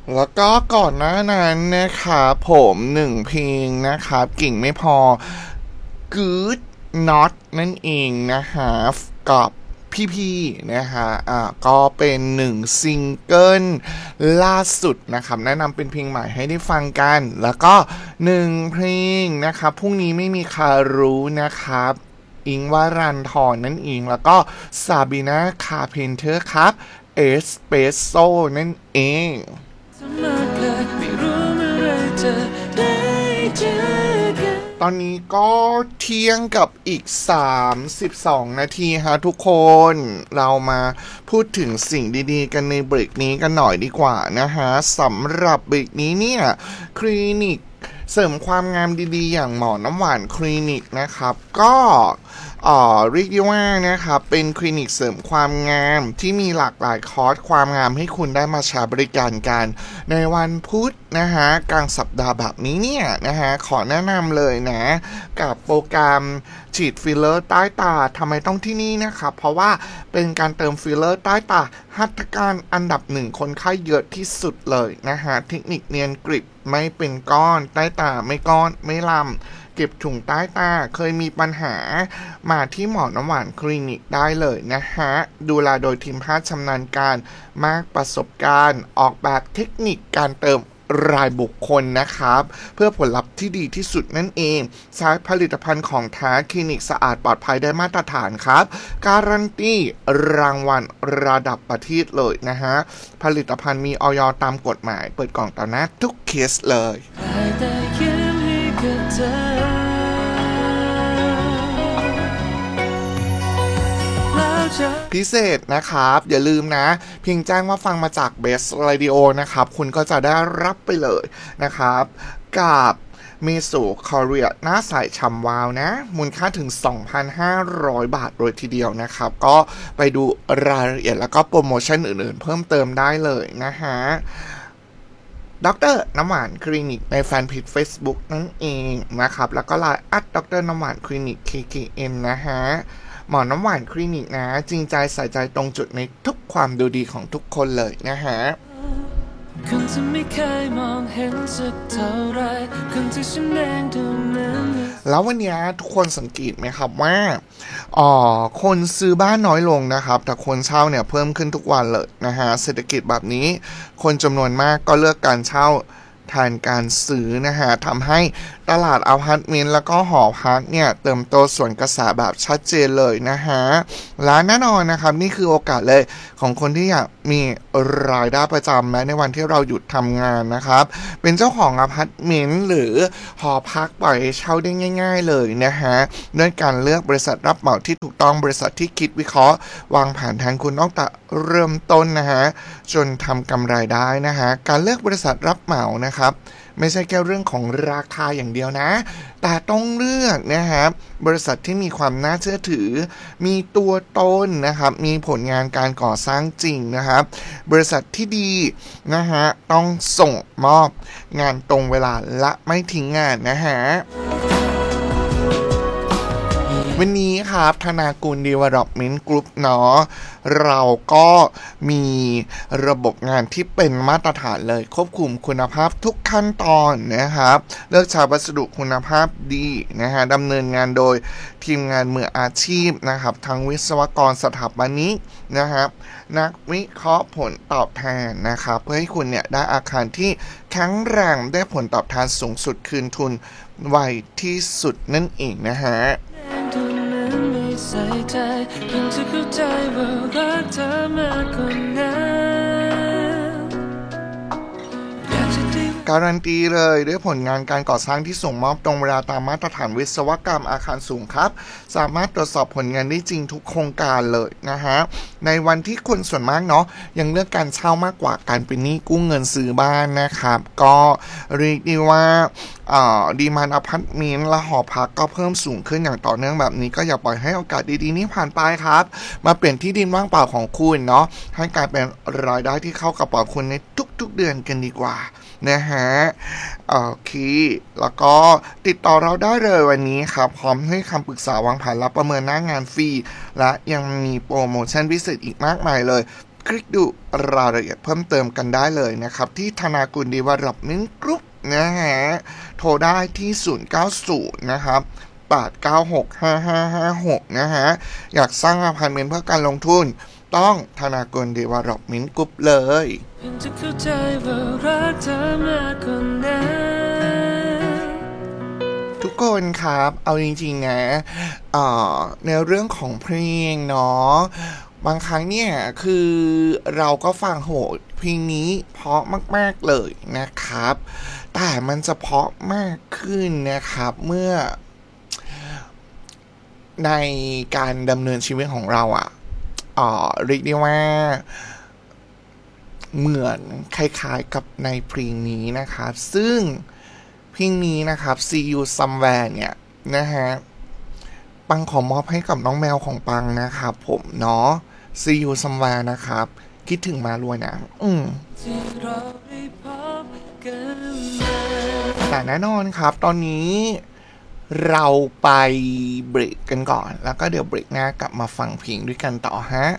แล้วก็ก่อนหน้านั้นนะครับผมหนึ่งเพลงนะครับกิ่งไม่พอ Good Not นั่นเองนะฮะกับพี่ๆนะฮะก็เป็นหนึ่งซิงเกิลล่าสุดนะครับแนะนำเป็นเพลงใหม่ให้ได้ฟังกันแล้วก็หนึ่งเพลงนะครับพรุ่งนี้ไม่มีใครรู้นะครับอิงค์วรันธรนั่นเองแล้วก็ซาบีนาคาร์เพนเตอร์ครับเอสเปรสโซ่นั่นเองตอนนี้ก็เที่ยงกับอีก32 นาทีฮะทุกคนเรามาพูดถึงสิ่งดีๆกันในเบรกนี้กันหน่อยดีกว่านะฮะสำหรับเบรกนี้เนี่ยคลินิกเสริมความงามดีๆอย่างหมอน้ำหวานคลินิกนะครับก็เรียกได้ว่านะครับเป็นคลินิกเสริมความงามที่มีหลากหลายคอร์สความงามให้คุณได้มาใช้บริการกันในวันพุธนะฮะกลางสัปดาห์แบบนี้เนี่ยนะฮะขอแนะนำเลยนะกับโปรแกรมฉีดฟิลเลอร์ใต้ตาทำไมต้องที่นี่นะครับเพราะว่าเป็นการเติมฟิลเลอร์ใต้ตาหัตถการอันดับหนึ่งคนไข้เยอะที่สุดเลยนะฮะเทคนิคเนียนกริบไม่เป็นก้อนใต้ตาไม่ก้อนไม่ลำเก็บถุงใต้ตาเคยมีปัญหามาที่หมอน้ำหวานคลินิกได้เลยนะฮะดูแลโดยทีมแพทย์ชำนาญการมากประสบการณ์ออกแบบเทคนิคการเติมรายบุคคลนะครับเพื่อผลลัพธ์ที่ดีที่สุดนั่นเองใช้ผลิตภัณฑ์ของแท้คลินิกสะอาดปลอดภัยได้มาตรฐานครับการันตีรางวัลระดับประเทศเลยนะฮะผลิตภัณฑ์มีอย.ตามกฎหมายเปิดกล่องต่อหน้าทุกเคสเลยพิเศษนะครับอย่าลืมนะเพียงแจ้งว่าฟังมาจาก Best Radio นะครับคุณก็จะได้รับไปเลยนะครับกับเมโซคอเรียหน้าใสฉ่ำวาวนะมูลค่าถึง 2,500 บาทเลยทีเดียวนะครับก็ไปดูรายละเอียดแล้วก็โปรโมชั่นอื่นๆเพิ่มเติมได้เลยนะฮะดร.น้ำหวานคลินิกในแฟนเพจ Facebook นั่นเองนะครับแล้วก็ไลน์@ดร.น้ำหวานคลินิก KKN นะฮะหมอน้ำหวานคลินิกนะจริงใจใส่ใจตรงจุดในทุกความดูดีของทุกคนเลยนะฮะคนที่ไม่เคยมองเห็นสักเท่าไรคนที่ฉันเองดูนั้นแล้ววันนี้ทุกคนสังเกตไหมครับว่าคนซื้อบ้านน้อยลงนะครับแต่คนเช่าเนี่ยเพิ่มขึ้นทุกวันเลยนะฮะเศรษฐกิจแบบนี้คนจำนวนมากก็เลือกการเช่าแทนการซื้อนะฮะทำให้ตลาดอพาร์ตเมนต์แล้วก็หอพักเนี่ยเติมโตส่วนกระแสแบบชัดเจนเลยนะฮะและแน่นอนนะครับนี่คือโอกาสเลยของคนที่อยากมีรายได้ประจำแม้ในวันที่เราหยุดทำงานนะครับเป็นเจ้าของอพาร์ตเมนต์หรือหอพักปล่อยเช่าได้ง่ายๆเลยนะฮะด้วยการเลือกบริษัทรับเหมาที่ถูกต้องบริษัทที่คิดวิเคราะห์วางแผนแทนคุณตั้งแต่เริ่มต้นนะฮะจนทำกำไรได้นะฮะการเลือกบริษัทรับเหมานะครับไม่ใช่แค่เรื่องของราคาอย่างเดียวนะแต่ต้องเลือกนะครับบริษัทที่มีความน่าเชื่อถือมีตัวตนนะครับมีผลงานการก่อสร้างจริงนะครับบริษัทที่ดีนะฮะต้องส่งมอบงานตรงเวลาและไม่ทิ้งงานนะฮะวันนี้ครับธนากุล Development Group เนาะเราก็มีระบบงานที่เป็นมาตรฐานเลยควบคุมคุณภาพทุกขั้นตอนนะครับเลือกใช้วัสดุคุณภาพดีนะฮะดำเนินงานโดยทีมงานมืออาชีพนะครับทั้งวิศวกรสถาปนิกนะครับนักวิเคราะห์ผลตอบแทนนะครับเพื่อให้คุณเนี่ยได้อาคารที่แข็งแรงได้ผลตอบแทนสูงสุดคืนทุนไวที่สุดนั่นเองนะฮะใส่ใจเพิ่งจะเข้าใจว่ารักเธอมากกว่านั้นการันตีเลยด้วยผลงานการก่อสร้างที่ส่งมอบตรงเวลาตามมาตรฐานวิศวกรรมอาคารสูงครับสามารถตรวจสอบผลงานได้จริงทุกโครงการเลยนะฮะในวันที่คนส่วนมากเนาะยังเลือกการเช่ามากกว่าการเป็นหนี้กู้เงินซื้อบ้านนะครับก็เรียกได้ว่าดีมานด์อพาร์ตเมนต์และหอพักก็เพิ่มสูงขึ้นอย่างต่อเนื่องแบบนี้ก็อย่าปล่อยให้โอกาสดีๆนี้ผ่านไปครับมาเปลี่ยนที่ดินว่างเปล่าของคุณเนาะให้กลายเป็นรายได้ที่เข้ากระเป๋าคุณในทุกๆเดือนกันดีกว่านะฮะโอเคแล้วก็ติดต่อเราได้เลยวันนี้ครับพร้อมให้คำปรึกษาวางแผนรับประเมินหน้างานฟรีและยังมีโปรโมชั่นพิเศษอีกมากมายเลยคลิกดูรายละเอียดเพิ่มเติมกันได้เลยนะครับที่ธนากุล Development Group นะฮะโทรได้ที่090นะครับ8965556นะฮะอยากสร้างอพาร์ตเมนต์เพื่อการลงทุนต้องธนากุล Development Group เลยทุกคนครับเอาจริงๆนะในเรื่องของเพลงเนาะบางครั้งเนี่ยคือเราก็ฟังโหเพลงนี้เพราะมากๆเลยนะครับแต่มันจะเพราะมากขึ้นนะครับเมื่อในการดำเนินชีวิตของเราเรียกได้ว่าเหมือนคล้ายๆกับในเพลงนี้นะครับซึ่งเพลงนี้นะครับ See You Somewhere เนี่ยนะฮะปังขอมอบให้กับน้องแมวของปังนะครับผมเนาะ See You Somewhere นะครับคิดถึงมารวยนะแต่แน่นอนครับตอนนี้เราไปเบรกกันก่อนแล้วก็เดี๋ยวเบรกหน้ากลับมาฟังเพลงด้วยกันต่อฮะ